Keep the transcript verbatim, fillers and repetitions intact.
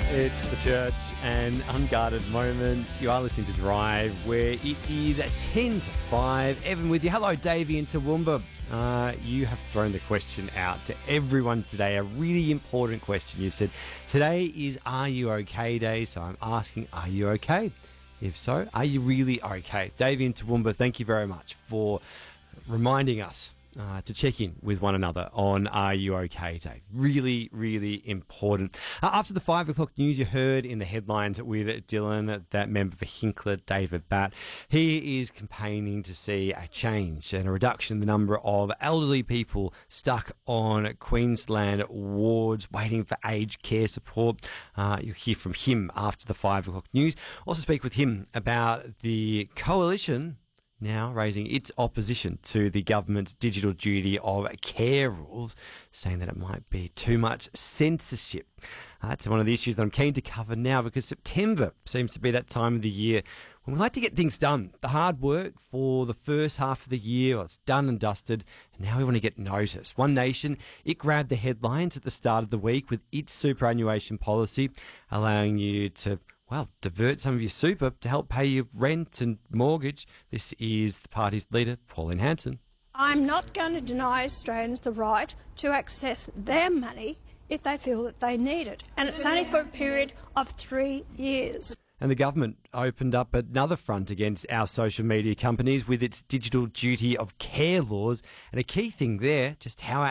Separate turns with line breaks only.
It's the Church and Unguarded Moments. You are listening to Drive, where it is at ten to five. Evan with you. Hello, Davey in Toowoomba. Uh, you have thrown the question out to everyone today, a really important question. You've said, today is Are You OK Day, so I'm asking, are you okay? If so, are you really okay? Davey in Toowoomba, thank you very much for reminding us Uh, to check in with one another on Are You OK Day. Really, really important. Uh, after the five o'clock news, you heard in the headlines with Dylan, that member for Hinkler, David Batt. He is campaigning to see a change and a reduction in the number of elderly people stuck on Queensland wards waiting for aged care support. Uh, you'll hear from him after the five o'clock news. Also speak with him about the coalition now raising its opposition to the government's digital duty of care rules, saying that it might be too much censorship. Uh, that's one of the issues that I'm keen to cover now, because September seems to be that time of the year when we like to get things done. The hard work for the first half of the year, well, it's done and dusted, and now we want to get noticed. One Nation, it grabbed the headlines at the start of the week with its superannuation policy, allowing you to well, divert some of your super to help pay your rent and mortgage. This is the party's leader, Pauline Hanson.
I'm not going to deny Australians the right to access their money if they feel that they need it. And it's only for a period of three years.
And the government opened up another front against our social media companies with its digital duty of care laws. And a key thing there, just how